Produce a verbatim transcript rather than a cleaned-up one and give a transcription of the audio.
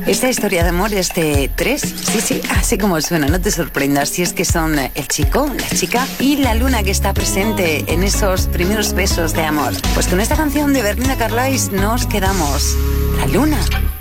Esta historia de amor es de tres, sí, sí, así como suena, no te sorprendas si es que son el chico, la chica y la luna que está presente en esos primeros besos de amor. Pues con esta canción de Belinda Carlisle nos quedamos. La luna.